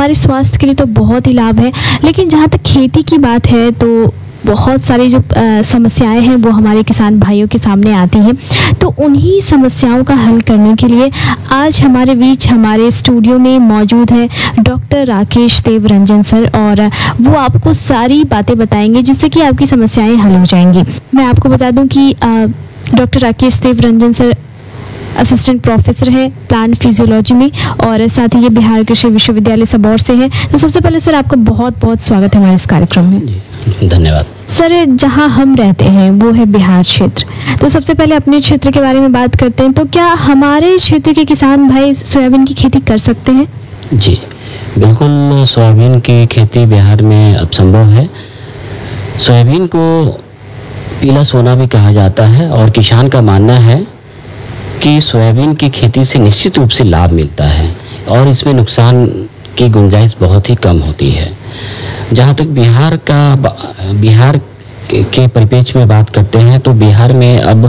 हमारे स्वास्थ्य के लिए तो बहुत ही लाभ है, लेकिन जहाँ तक खेती की बात है तो बहुत सारी जो समस्याएं हैं वो हमारे किसान भाइयों के सामने आती हैं। तो उन्हीं समस्याओं का हल करने के लिए आज हमारे बीच हमारे स्टूडियो में मौजूद है डॉक्टर राकेश देव रंजन सर, और वो आपको सारी बातें बताएंगे जिससे कि आपकी समस्याएं हल हो जाएंगी। मैं आपको बता दूं कि डॉक्टर राकेश देव रंजन सर असिस्टेंट प्रोफेसर है प्लांट फिजियोलॉजी में, और साथ ही ये बिहार कृषि विश्वविद्यालय सबौर से है। तो सबसे पहले सर आपका बहुत बहुत स्वागत है हमारे इस कार्यक्रम में। धन्यवाद सर। जहां हम रहते हैं वो है बिहार क्षेत्र, तो सबसे पहले अपने क्षेत्र के बारे में बात करते हैं। तो क्या हमारे क्षेत्र के किसान भाई सोयाबीन की खेती कर सकते हैं? जी बिल्कुल, सोयाबीन की खेती बिहार में अब संभव है। सोयाबीन को पीला सोना भी कहा जाता है और किसान का मानना है कि सोयाबीन की खेती से निश्चित रूप से लाभ मिलता है और इसमें नुकसान की गुंजाइश बहुत ही कम होती है। जहाँ तक बिहार के परिप्रेक्ष्य में बात करते हैं तो बिहार में अब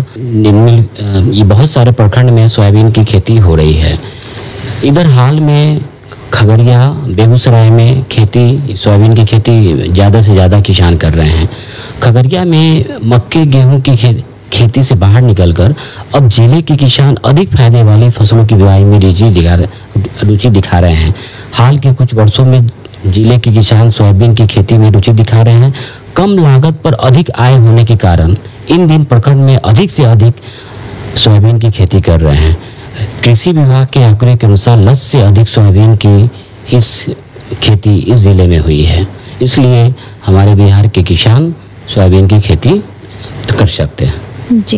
ये बहुत सारे प्रखंड में सोयाबीन की खेती हो रही है। इधर हाल में खगड़िया, बेगूसराय में सोयाबीन की खेती ज़्यादा से ज़्यादा किसान कर रहे हैं। खगड़िया में मक्के गेहूं की खेती से बाहर निकलकर अब जिले के किसान अधिक फायदे वाली फसलों की बुआई में रुचि दिखा रहे हैं। हाल के कुछ वर्षों में जिले के किसान सोयाबीन की खेती में रुचि दिखा रहे हैं। कम लागत पर अधिक आय होने के कारण इन दिन प्रखंड में अधिक से अधिक सोयाबीन की खेती कर रहे हैं। कृषि विभाग के आंकड़े के अनुसार 10 से अधिक सोयाबीन की खेती इस जिले में हुई है। इसलिए हमारे बिहार के किसान सोयाबीन की खेती कर सकते हैं। जी,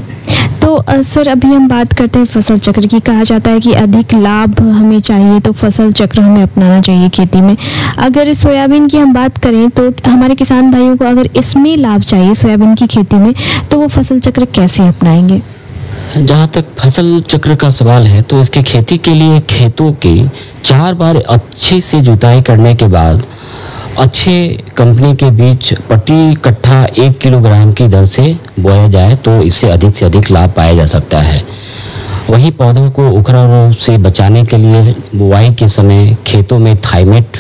तो सर अभी हम बात करते हैं फसल चक्र की। कहा जाता है कि अधिक लाभ हमें चाहिए तो फसल चक्र हमें अपनाना चाहिए खेती में। अगर सोयाबीन की हम बात करें तो हमारे किसान भाइयों को अगर इसमें लाभ चाहिए सोयाबीन की खेती में, तो वो फसल चक्र कैसे अपनाएंगे? जहाँ तक फसल चक्र का सवाल है तो इसके खेती के लिए खेतों की 4 बार अच्छे से जुताई करने के बाद अच्छे कंपनी के बीज प्रति कट्ठा 1 किलोग्राम की दर से बोया जाए तो इससे अधिक लाभ पाया जा सकता है। वहीं पौधों को उखड़ा रोग से बचाने के लिए बुआई के समय खेतों में थाइमेट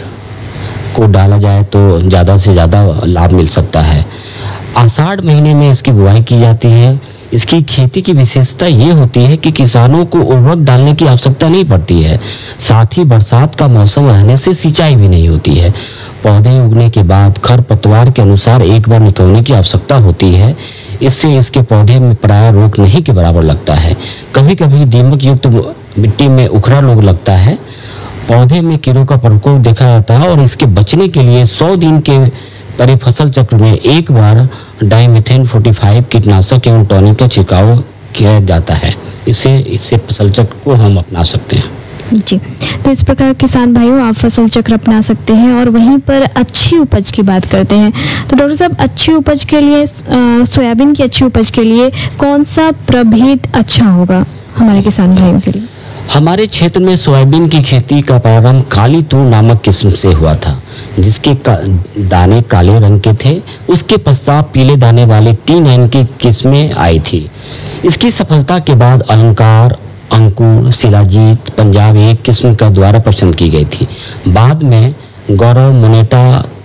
को डाला जाए तो ज़्यादा से ज़्यादा लाभ मिल सकता है। आषाढ़ महीने में इसकी बुआई की जाती है। इसकी खेती की विशेषता ये होती है कि किसानों को उर्वरक डालने की आवश्यकता नहीं पड़ती है, साथ ही बरसात का मौसम रहने से सिंचाई भी नहीं होती है। पौधे उगने के बाद खरपतवार के अनुसार एक बार निकलने की आवश्यकता होती है। इससे इसके पौधे में प्राय रोग नहीं के बराबर लगता है। कभी कभी दीमक युक्त मिट्टी में उखड़ा रोग लगता है। पौधे में कीड़ों का प्रकोप देखा जाता है और इसके बचने के लिए 100 दिन के परिफसल चक्र में एक बार डाइमेथेन 45 कीटनाशक एवं टॉनिक का छिड़काव किया जाता है। इससे फसल चक्र को हम अपना सकते हैं। जी, तो इस प्रकार किसान भाइयों आप फसल चक्र अपना सकते हैं। और वहीं पर अच्छी उपज की बात करते हैं तो डॉक्टर साहब अच्छी उपज के लिए सोयाबीन की अच्छी उपज के लिए कौन सा प्रभेद अच्छा होगा हमारे किसान भाइयों के लिए? हमारे क्षेत्र में सोयाबीन की खेती का प्रारंभ काली तूर नामक किस्म से हुआ था, जिसके दाने काले रंग के थे। उसके पश्चात पीले दाने वाले T9 की किस्में आई थी। इसकी सफलता के बाद अलंकार, अंकुर, शिलाजीत, पंजाब एक किस्म का द्वारा पसंद की गई थी। बाद में गौरव, Moneta,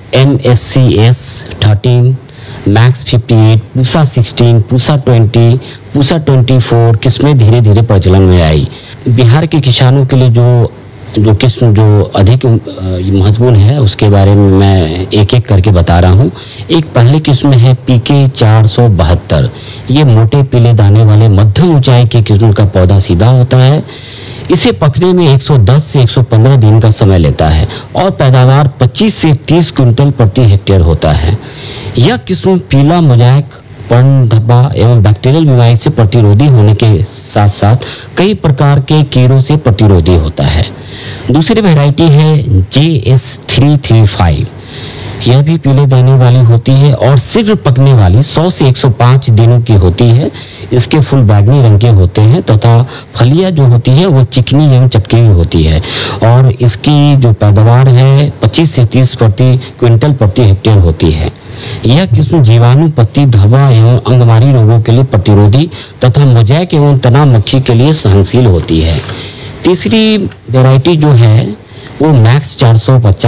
MSCS 13, max 58, Pusa 16, Pusa 20, Pusa 24 किस्में धीरे धीरे प्रचलन में आई। बिहार के किसानों के लिए जो किस्म जो अधिक महत्वपूर्ण है उसके बारे में मैं एक एक करके बता रहा हूँ। एक पहली किस्म है PK 472। ये मोटे पीले दाने वाले मध्यम ऊंचाई की किस्म का पौधा सीधा होता है। इसे पकने में 110 से 115 दिन का समय लेता है और पैदावार 25 से 30 क्विंटल प्रति हेक्टेयर होता है। यह किस्म पीला मोजाइक, पर्ण धब्बा एवं बैक्टीरियल बीमारी से प्रतिरोधी होने के साथ साथ कई प्रकार के कीड़ों से प्रतिरोधी होता है। दूसरी वैरायटी है JS 335। यह भी पीले दाने वाली होती है और शीघ्र पकने वाली 100 से 105 दिनों की होती है। इसके फूल बैंगनी रंग के होते हैं तथा फलियां जो होती है वो चिकनी एवं चपकी होती है और इसकी जो पैदावार है 25 से 30 क्विंटल प्रति हेक्टेयर होती है। यह किस्म जीवाणु, पत्ती धब्बा एवं अंगमारी रोगों के लिए प्रतिरोधी तथा मोजाइक एवं तना मक्खी के लिए सहनशील होती है। तीसरी वैरायटी जो है वो मैक्स 450